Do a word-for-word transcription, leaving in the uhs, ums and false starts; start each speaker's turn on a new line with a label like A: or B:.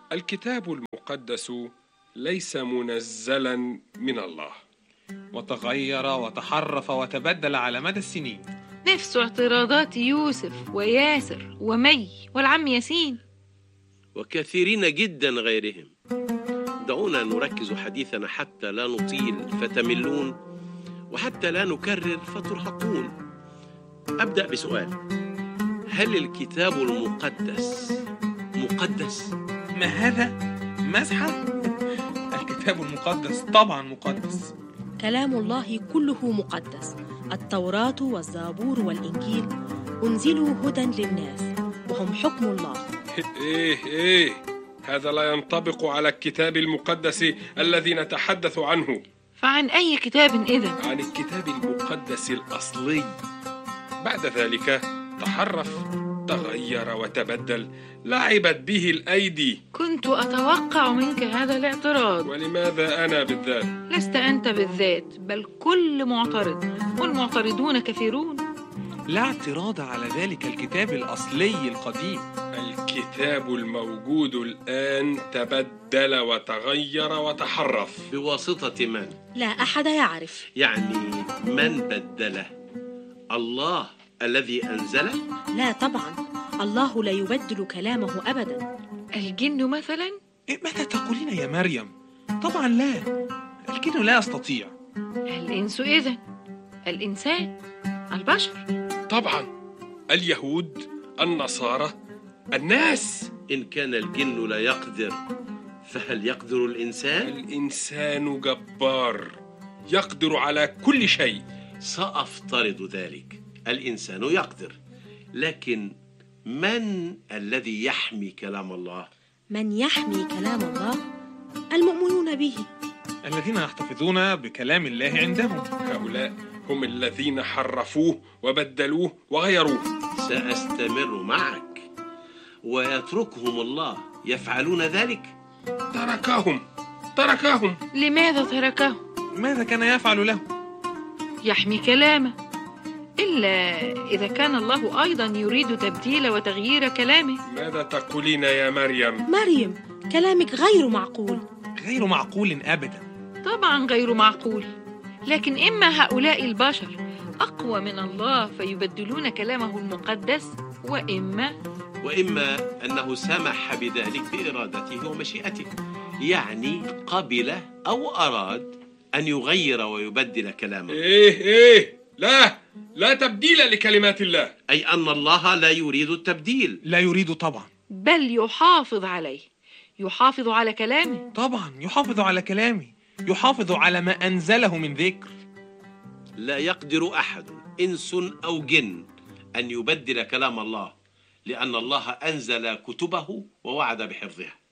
A: الكتاب المقدس ليس منزلا من الله،
B: وتغير وتحرف وتبدل على مدى السنين.
C: نفس اعتراضات يوسف وياسر ومي والعم ياسين
D: وكثيرين جدا غيرهم. دعونا نركز حديثنا حتى لا نطيل فتملون، وحتى لا نكرر فترهقون. أبدأ بسؤال: هل الكتاب المقدس مقدس؟
B: ما هذا؟ مزحة؟ الكتاب المقدس طبعا مقدس.
E: كلام الله كله مقدس. التوراة والزبور والإنجيل أنزلوا هدى للناس وهم حكم الله.
A: إيه إيه هذا لا ينطبق على الكتاب المقدس الذي نتحدث عنه.
C: فعن أي كتاب إذن؟
A: عن الكتاب المقدس الأصلي. بعد ذلك تحرف، تغير وتبدل، لعبت به الأيدي.
C: كنت أتوقع منك هذا الاعتراض.
A: ولماذا أنا بالذات؟
C: لست أنت بالذات، بل كل معترض، والمعترضون كثيرون.
B: لا اعتراض على ذلك الكتاب الأصلي القديم.
A: الكتاب الموجود الآن تبدل وتغير وتحرف.
D: بواسطة من؟
E: لا أحد يعرف.
D: يعني من بدله؟ الله الذي أنزله؟
E: لا طبعا، الله لا يبدل كلامه أبدا.
C: الجن مثلا؟
B: إيه ماذا تقولين يا مريم؟ طبعا لا، الجن لا يستطيع.
C: الإنس إذن؟ الإنسان؟ البشر؟
A: طبعا اليهود، النصارى، الناس.
D: إن كان الجن لا يقدر، فهل يقدر الإنسان؟
A: الإنسان جبار، يقدر على كل شيء.
D: سأفترض ذلك، الإنسان يقدر، لكن من الذي يحمي كلام الله؟
E: من يحمي كلام الله؟ المؤمنون به،
B: الذين يحتفظون بكلام الله عندهم.
A: هؤلاء هم الذين حرفوه وبدلوه وغيروه.
D: سأستمر معك. ويتركهم الله يفعلون ذلك؟
A: تركهم تركهم
C: لماذا تركهم؟
B: ماذا كان يفعل له؟
C: يحمي كلامه، إلا إذا كان الله أيضا يريد تبديل وتغيير كلامه.
A: ماذا تقولين يا مريم؟
E: مريم، كلامك غير معقول.
B: غير معقول أبدا.
C: طبعا غير معقول، لكن إما هؤلاء البشر أقوى من الله فيبدلون كلامه المقدس، وإما
D: وإما أنه سمح بذلك بإرادته ومشيئته، يعني قبل أو أراد أن يغير ويبدل كلامه.
A: إيه إيه لا لا تبديل لكلمات الله.
D: أي أن الله لا يريد التبديل.
B: لا يريد طبعا،
C: بل يحافظ عليه، يحافظ على كلامه.
B: طبعا يحافظ على كلامه، يحافظ على ما أنزله من ذكر.
D: لا يقدر أحد، إنس أو جن، أن يبدل كلام الله، لأن الله أنزل كتبه ووعد بحفظها.